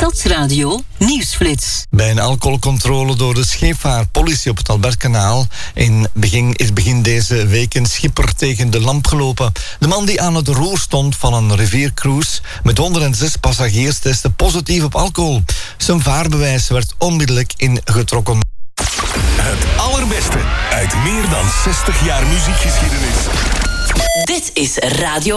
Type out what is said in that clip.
Stadsradio Nieuwsflits. Bij een alcoholcontrole door de scheepvaartpolitie op het Albertkanaal is begin deze week een schipper tegen de lamp gelopen. De man die aan het roer stond van een riviercruise met 106 passagiers testte positief op alcohol. Zijn vaarbewijs werd onmiddellijk ingetrokken. Het allerbeste uit meer dan 60 jaar muziekgeschiedenis. Dit is Radio